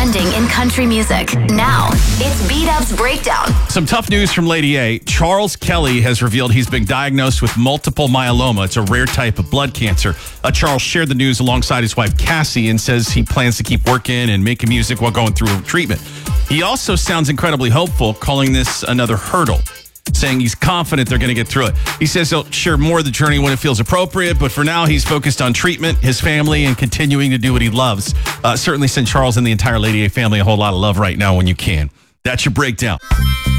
trending in country music. Now, it's B-Dub's Breakdown. Some tough news from Lady A. Charles Kelly has revealed he's been diagnosed with multiple myeloma. It's a rare type of blood cancer. Charles shared the news alongside his wife, Cassie, and says he plans to keep working and making music while going through treatment. He also sounds incredibly hopeful, calling this another hurdle, saying he's confident they're going to get through it. He says he'll share more of the journey when it feels appropriate, but for now, he's focused on treatment, his family, and continuing to do what he loves. Certainly send Charles and the entire Lady A family a whole lot of love right now when you can. That's your breakdown.